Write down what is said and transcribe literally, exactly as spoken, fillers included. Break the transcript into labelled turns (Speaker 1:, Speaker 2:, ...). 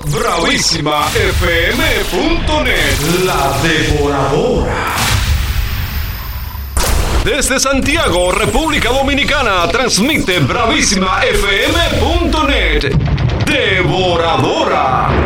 Speaker 1: bravísima f m punto net, la devoradora. Desde Santiago, República Dominicana, transmite bravísima f m punto net, devoradora.